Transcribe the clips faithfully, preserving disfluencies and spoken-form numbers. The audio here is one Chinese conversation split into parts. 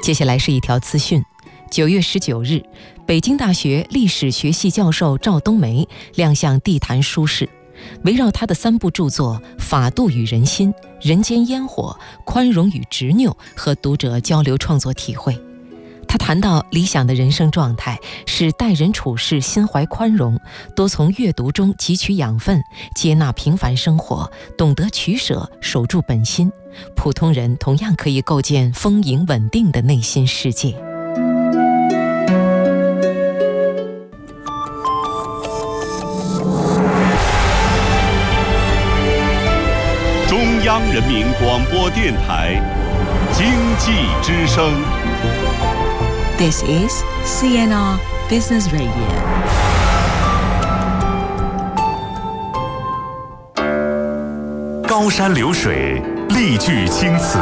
接下来是一条资讯。九月十九日，北京大学历史学系教授赵冬梅亮相地坛书市，围绕他的三部著作《法度与人心》《人间烟火》《宽容与执拗》和读者交流创作体会。他谈到理想的人生状态是待人处事心怀宽容，多从阅读中汲取养分，接纳平凡生活，懂得取舍，守住本心。普通人同样可以构建丰盈稳定的内心世界。 中央人民广播电台经济之声。 This is C N R Business Radio. 高山流水，丽句青词，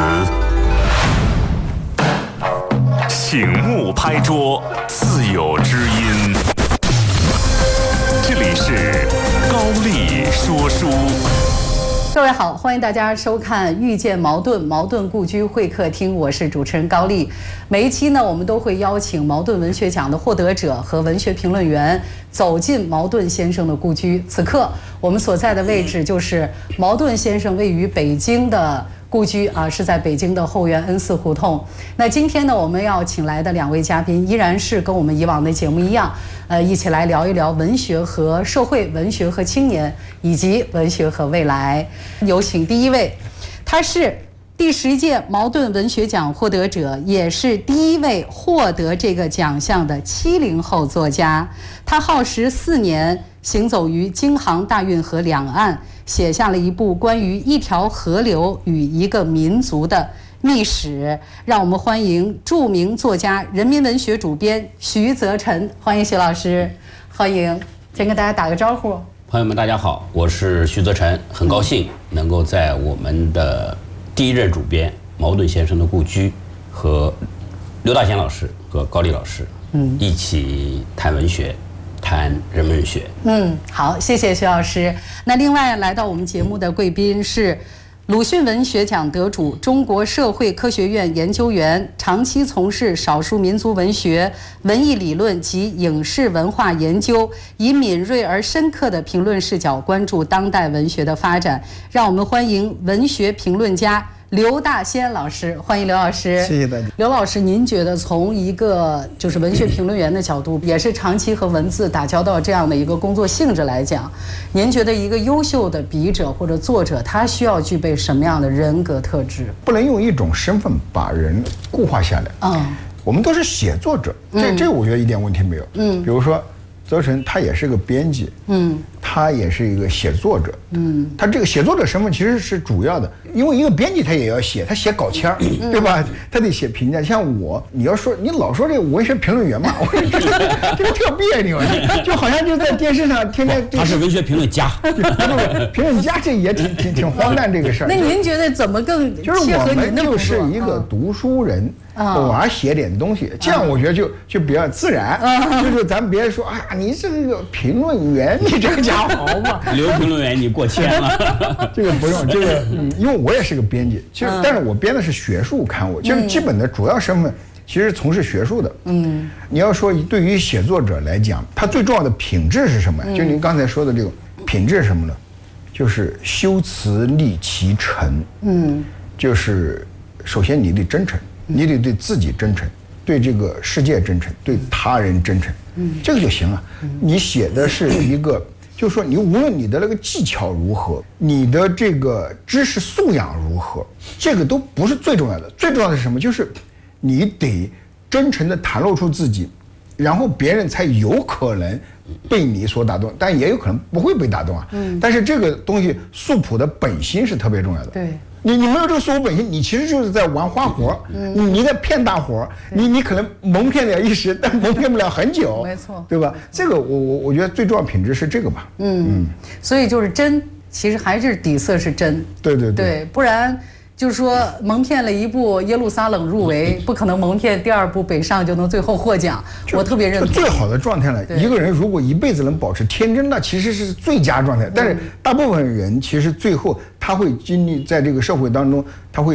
醒目拍桌，自有知音。这里是高丽说书。 各位好，欢迎大家收看《遇见茅盾茅盾故居会客厅》，我是主持人高丽。每一期呢，我们都会邀请茅盾文学奖的获得者和文学评论员走进茅盾先生的故居。此刻我们所在的位置就是茅盾先生位于北京的故居啊，是在北京的后园恩寺胡同。那今天呢，我们要请来的两位嘉宾依然是跟我们以往的节目一样，呃，一起来聊一聊文学和社会、文学和青年，以及文学和未来。有请第一位，他是第十届茅盾文学奖获得者，也是第一位获得这个奖项的七零后作家。他耗时四年，行走于京杭大运河两岸，写下了一部关于一条河流与一个民族的秘史。让我们欢迎著名作家、人民文学主编徐则臣，欢迎徐老师，欢迎。先跟大家打个招呼。 朋友们，大家好，我是徐则臣，很高兴能够在我们的第一任主编茅盾先生的故居和刘大贤老师和高丽老师，嗯，一起谈文学，谈人文学。嗯， 好，谢谢徐老师。那另外来到我们节目的贵宾是鲁迅文学奖得主、中国社会科学院研究员，长期从事少数民族文学、文艺理论及影视文化研究，以敏锐而深刻的评论视角关注当代文学的发展。让我们欢迎文学评论家刘大仙老师，欢迎刘老师。 谢谢大家。 刘老师，您觉得从一个就是文学评论员的角度，也是长期和文字打交道这样的一个工作性质来讲，您觉得一个优秀的笔者或者作者，他需要具备什么样的人格特质？ 不能用一种身份把人固化下来。嗯，我们都是写作者，这这我觉得一点问题没有。嗯，比如说则臣他也是个编辑，嗯，他也是一个写作者，嗯，他这个写作者身份其实是主要的，因为一个编辑他也要写，他写稿签儿，对吧？他得写评价。像我，你要说你老说这个文学评论员嘛，我觉得这个特别扭，就好像就在电视上天天。 他是文学评论家， 评论家这也挺挺挺荒诞这个事儿。 那您觉得怎么更就是我们就是一个读书人，偶尔写点东西，这样我觉得就就比较自然。就是咱别说啊，你这个评论员，你这个家伙好嘛？ 刘评论员，你过谦了。 这个不用，这个嗯，因为我也是个编辑，其实但是我编的是学术刊物，就是基本的主要身份其实从事学术的。嗯，你要说对于写作者来讲，他最重要的品质是什么？就您刚才说的这个品质是什么呢？就是修辞立其诚。嗯，就是首先你得真诚，你得对自己真诚，对这个世界真诚，对他人真诚。嗯，这个就行了。你写的是一个，就是说你无论你的那个技巧如何，你的这个知识素养如何，这个都不是最重要的。最重要的是什么？就是你得真诚地袒露出自己，然后别人才有可能被你所打动，但也有可能不会被打动啊。嗯。但是这个东西素朴的本心是特别重要的。 对。 你你没有这个素朴本心，你其实就是在玩花活，嗯、你你在骗大伙，你你可能蒙骗了一时，但蒙骗不了很久， 没错， 对吧？这个我我我觉得最重要品质是这个吧。 嗯嗯，所以就是真，其实还是底色是真。 对对对, 对，不然就是说蒙骗了一部耶路撒冷入围，不可能蒙骗第二部北上就能最后获奖。我特别认同。 最好的状态了，一个人如果一辈子能保持天真，那其实是最佳状态。但是大部分人其实最后他会经历在这个社会当中，他会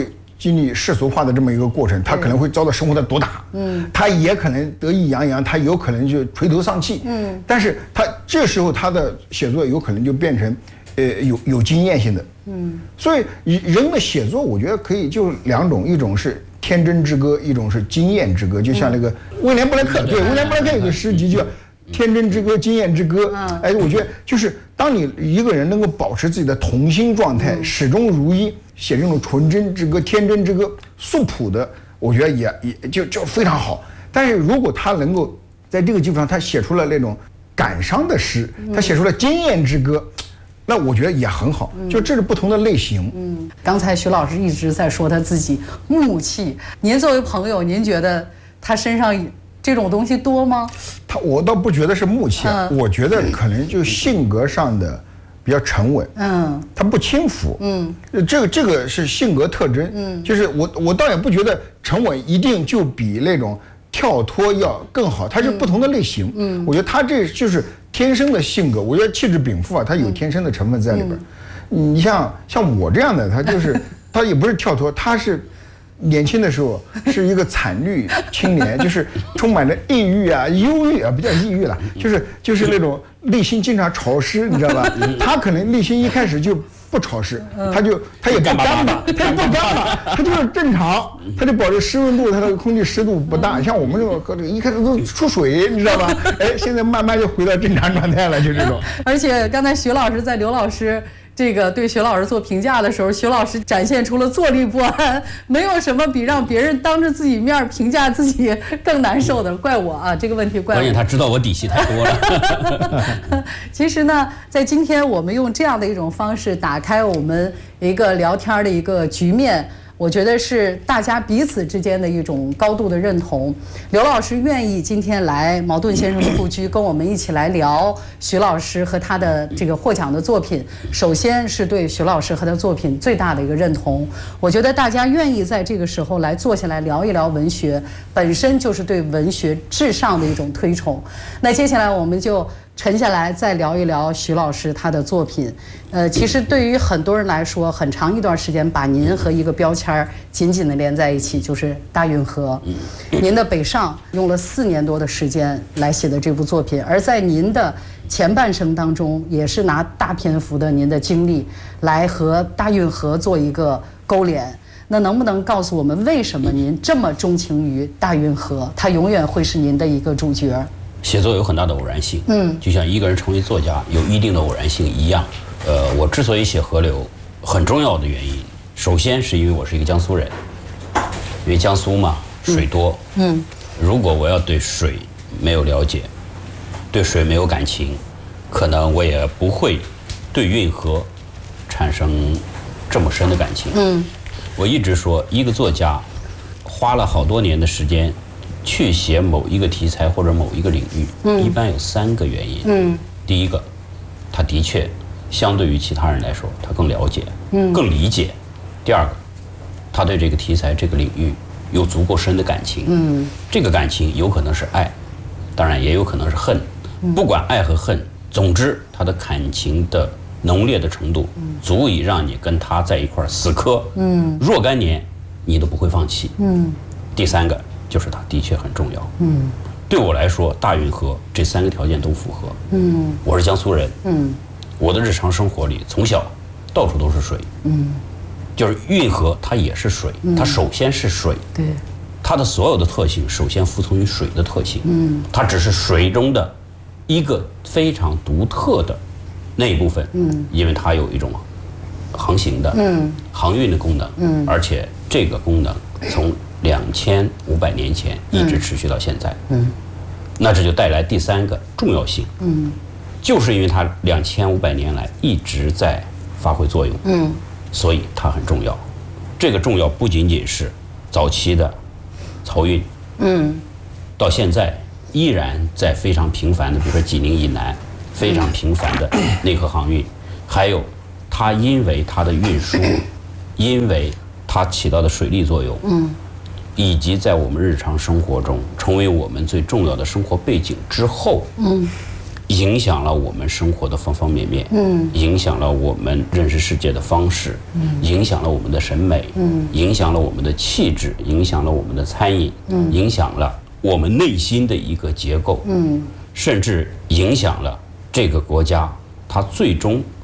经历世俗化的这么一个过程，他可能会遭到生活的毒打，嗯，他也可能得意洋洋，他有可能就垂头丧气，嗯，但是他这时候他的写作有可能就变成，呃，有有经验性的，嗯，所以人的写作，我觉得可以就两种，一种是天真之歌，一种是经验之歌，就像那个威廉布莱克，对，威廉布莱克有个诗集叫《天真之歌，经验之歌》，哎，我觉得就是当你一个人能够保持自己的童心状态，始终如一。写这种纯真之歌、天真之歌、素朴的，我觉得也也就就非常好。但是如果他能够在这个基础上，他写出了那种感伤的诗，他写出了经验之歌，那我觉得也很好。就这是不同的类型。嗯， 刚才徐老师一直在说他自己木气，您作为朋友，您觉得他身上这种东西多吗？ 他我倒不觉得是木气，啊，我觉得可能就性格上的。比较沉稳，嗯，他不轻浮，嗯，这个这个是性格特征，嗯，就是我我倒也不觉得沉稳一定就比那种跳脱要更好，它是不同的类型，嗯，我觉得他这就是天生的性格，我觉得气质禀赋啊，它有天生的成分在里边，嗯，你像像我这样的，他就是他也不是跳脱，他是。年轻的时候是一个惨绿青年，就是充满着抑郁啊、忧郁啊，不叫抑郁了，就是就是那种内心经常潮湿，你知道吧？他可能内心一开始就不潮湿，他就他也不干巴，他也不干巴，他就是正常，他就保持湿温度，他的空气湿度不大。像我们这种一开始都出水，你知道吧？哎，现在慢慢就回到正常状态了，就这种。 而且刚才徐老师在刘老师。这个对徐老师做评价的时候，徐老师展现出了坐立不安，没有什么比让别人当着自己面评价自己更难受的。怪我啊，这个问题怪我。 关键他知道我底细太多了。 其实呢，在今天我们用这样的一种方式打开我们一个聊天的一个局面。我觉得是大家彼此之间的一种高度的认同。刘老师愿意今天来茅盾先生的故居，跟我们一起来聊徐老师和他的这个获奖的作品。首先是对徐老师和他作品最大的一个认同。我觉得大家愿意在这个时候来坐下来聊一聊文学，本身就是对文学至上的一种推崇。那接下来我们就沉下来再聊一聊徐老师他的作品。呃，其实对于很多人来说，很长一段时间把您和一个标签紧紧地连在一起，就是大运河。您的北上用了四年多的时间来写的这部作品，而在您的前半生当中，也是拿大篇幅的您的经历来和大运河做一个勾连。那能不能告诉我们，为什么您这么钟情于大运河？它永远会是您的一个主角。 写作有很大的偶然性，嗯，就像一个人成为作家有一定的偶然性一样。呃，我之所以写河流，很重要的原因，首先是因为我是一个江苏人，因为江苏嘛，水多，嗯，嗯如果我要对水没有了解，对水没有感情，可能我也不会对运河产生这么深的感情。嗯，我一直说，一个作家花了好多年的时间去写某一个题材或者某一个领域，嗯，一般有三个原因。嗯，第一个，他的确相对于其他人来说，他更了解，嗯，更理解。第二个，他对这个题材、这个领域有足够深的感情。嗯，这个感情有可能是爱，当然也有可能是恨。不管爱和恨，总之他的感情的浓烈的程度，足以让你跟他在一块儿死磕，嗯，若干年，你都不会放弃。嗯，第三个。就是它的确很重要。嗯，对我来说，大运河这三个条件都符合。嗯，我是江苏人。嗯，我的日常生活里从小到处都是水。嗯，就是运河它也是水，嗯、它首先是水。对，它的所有的特性首先服从于水的特性。嗯，它只是水中的一个非常独特的那一部分。嗯，因为它有一种航行的、嗯、航运的功能。嗯，而且这个功能从两千五百年前一直持续到现在，嗯，那这就带来第三个重要性，嗯，就是因为它两千五百年来一直在发挥作用，嗯，所以它很重要。这个重要不仅仅是早期的漕运，嗯，到现在依然在非常频繁的，比如说济宁以南非常频繁的内河航运，还有它因为它的运输，因为它起到的水利作用，嗯。以及在我们日常生活中成为我们最重要的生活背景之后，嗯， 影响了我们生活的方方面面，嗯，影响了我们认识世界的方式，嗯，影响了我们的审美，嗯，影响了我们的气质，影响了我们的餐饮，嗯，影响了我们内心的一个结构，嗯，甚至影响了这个国家它最终